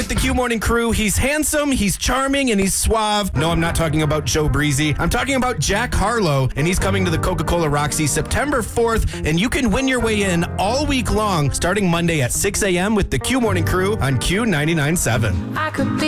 the Q Morning Crew. He's handsome, he's charming, and he's suave. No, I'm not talking about Joe Breezy. I'm talking about Jack Harlow, and he's coming to the Coca-Cola Roxy September 4th, and you can win your way in all week long, starting Monday at 6 a.m. with the Q Morning Crew on Q99.7. I could be